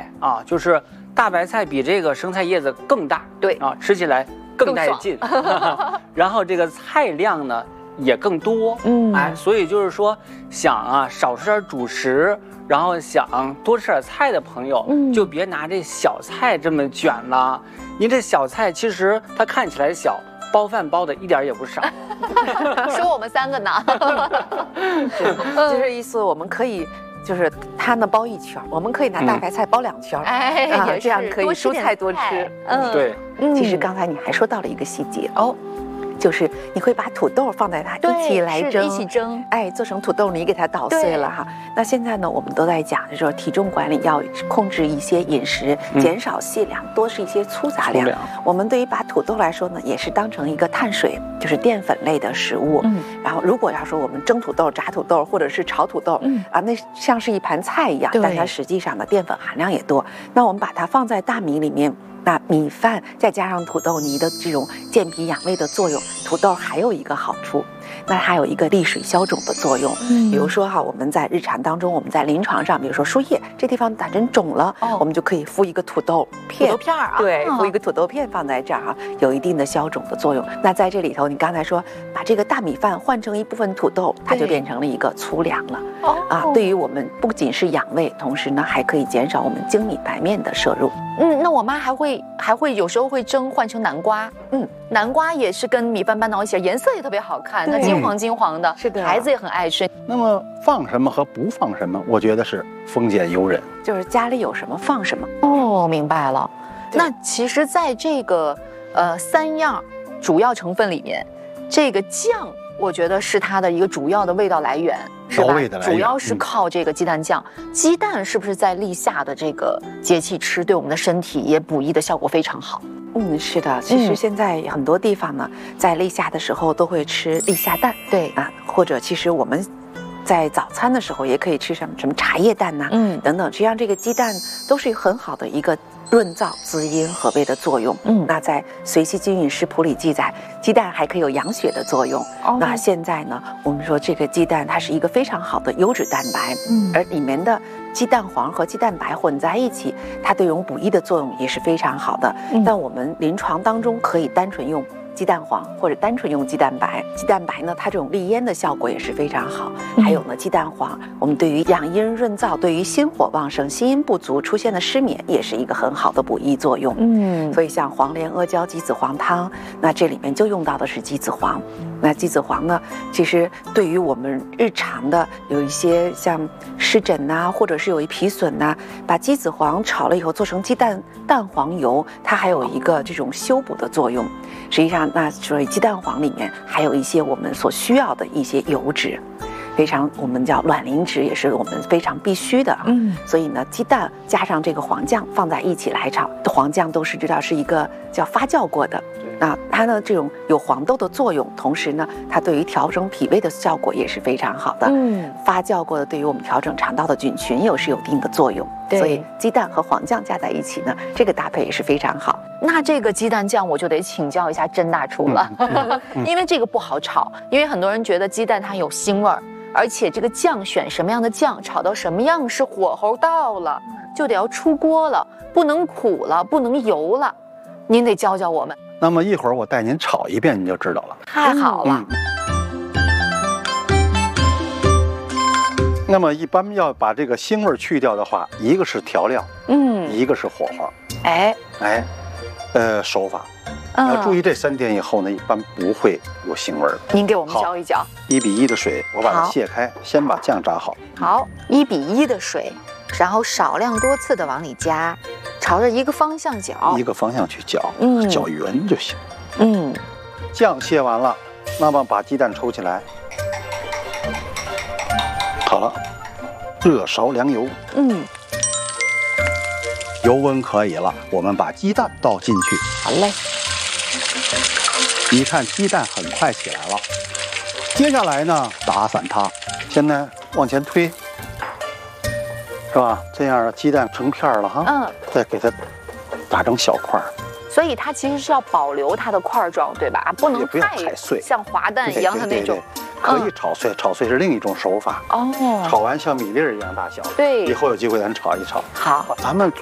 菜啊，就是大白菜比这个生菜叶子更大， 对啊，吃起来更带劲。然后这个菜量呢也更多，所以就是说想啊少吃点主食，然后想多吃点菜的朋友，就别拿这小菜这么卷了。您这小菜其实它看起来小，包饭包的一点也不少。 说我们3个呢， 就是意思我们可以。就是它呢包1圈，我们可以拿大白菜包2圈， 哎， 这样可以蔬菜多吃。 对。 其实刚才你还说到了一个细节哦，就是你会把土豆放在它一起来蒸， 一起蒸， 哎，做成土豆泥给它捣碎了哈。那现在呢，我们都在讲，就是说体重管理要控制一些饮食，减少细粮，多吃一些粗杂粮。我们对于把土豆来说呢，也是当成一个碳水，就是淀粉类的食物。然后如果要说我们蒸土豆、炸土豆或者是炒土豆，那像是一盘菜一样，但它实际上的淀粉含量也多。那我们把它放在大米里面。那米饭再加上土豆泥的这种健脾养胃的作用，土豆还有一个好处，那还有一个利水消肿的作用。比如说哈，我们在日常当中，我们在临床上，比如说输液这地方打针肿了，我们就可以敷一个土豆片， 土豆片啊， 对，敷一个土豆片放在这儿啊，有一定的消肿的作用。那在这里头，你刚才说把这个大米饭换成一部分土豆，它就变成了一个粗粮了。对于我们不仅是养胃，同时呢还可以减少我们精米白面的摄入。 那我妈还会有时候会蒸换成南瓜，南瓜也是跟米饭拌到一起，颜色也特别好看，它金黄的， 是的， 孩子也很爱吃。 那么放什么和不放什么，我觉得是丰俭由人， 就是家里有什么放什么。 哦，明白了。那其实在这个3样主要成分里面，这个酱我觉得是它的一个主要的味道来源，是吧？主要是靠这个鸡蛋酱。鸡蛋是不是在立夏的这个节气吃，对我们的身体也补益的效果非常好？ 是的。其实现在很多地方呢，在立夏的时候都会吃立夏蛋， 对啊，或者其实我们在早餐的时候也可以吃什么茶叶蛋呐，等等，实际上这个鸡蛋都是很好的一个润燥、滋阴和胃的作用。那在《随溪经饮食谱》里记载，鸡蛋还可以有养血的作用。那现在呢，我们说这个鸡蛋它是一个非常好的优质蛋白，而里面的鸡蛋黄和鸡蛋白混在一起，它对我们补益的作用也是非常好的。但我们临床当中可以单纯用鸡蛋黄或者单纯用鸡蛋白。鸡蛋白呢，它这种利咽的效果也是非常好。还有呢，鸡蛋黄我们对于养阴润燥，对于心火旺盛、心阴不足出现的失眠也是一个很好的补益作用。所以像黄连阿胶鸡子黄汤，那这里面就用到的是鸡子黄。那鸡子黄呢，其实对于我们日常的有一些像湿疹呐，或者是有一皮损呐，把鸡子黄炒了以后做成蛋黄油，它还有一个这种修补的作用。实际上，那所以鸡蛋黄里面还有一些我们所需要的一些油脂，非常我们叫卵磷脂，也是我们非常必须的。所以呢，鸡蛋加上这个黄酱放在一起来炒，黄酱都是知道是一个叫发酵过的。那它呢，这种有黄豆的作用，同时呢，它对于调整脾胃的效果也是非常好的。发酵过的对于我们调整肠道的菌群也是有一定的作用。所以鸡蛋和黄酱加在一起呢，这个搭配也是非常好。 那这个鸡蛋酱我就得请教一下甄大厨了，因为这个不好炒，因为很多人觉得鸡蛋它有腥味儿，而且这个酱选什么样的酱，炒到什么样是火候到了，就得要出锅了，不能苦了，不能油了，您得教教我们。 那么一会儿我带您炒一遍，您就知道了。 太好了。 那么一般要把这个腥味去掉的话，一个是调料，一个是火候。手法，要注意这3点以后呢，一般不会有腥味的。 您给我们教一教。 1比1的水，我把它卸开，先把酱炸好。 好，1比1的水，然后少量多次的往里加，朝着一个方向搅， 一个方向去搅，搅匀就行。酱卸完了，那么把鸡蛋抽起来，好了，热烧凉油，油温可以了，我们把鸡蛋倒进去。 好嘞。 你看鸡蛋很快起来了，接下来呢，打散它，现在往前推，是吧？这样鸡蛋成片了哈，再给它打成小块儿。 所以它其实是要保留它的块状，对吧？不能太碎， 像滑蛋一样的那种。 可以炒碎，炒碎是另一种手法。炒完像米粒一样大小。 对， 以后有机会咱炒一炒。 好， 咱们